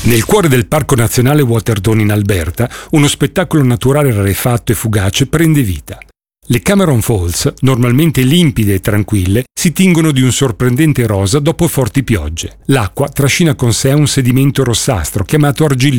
Nel cuore del Parco Nazionale Waterdon in Alberta, uno spettacolo naturale rarefatto e fugace prende vita. Le Cameron Falls, normalmente limpide e tranquille, si tingono di un sorprendente rosa dopo forti piogge. L'acqua trascina con sé un sedimento rossastro chiamato argillite.